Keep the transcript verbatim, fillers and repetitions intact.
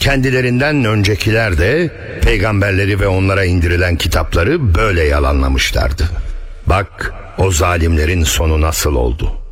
Kendilerinden öncekiler de peygamberleri ve onlara indirilen kitapları böyle yalanlamışlardı. Bak o zalimlerin sonu nasıl oldu.